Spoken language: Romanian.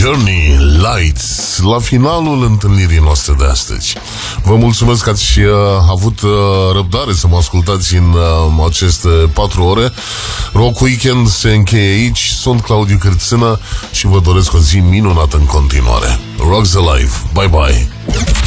Journey, Lights, la finalul întâlnirii noastre de astăzi. Vă mulțumesc că ați avut răbdare să mă ascultați în aceste 4 ore. Rock Weekend se încheie aici. Sunt Claudiu Cârțână și vă doresc o zi minunată în continuare. Rock's Alive. Bye bye.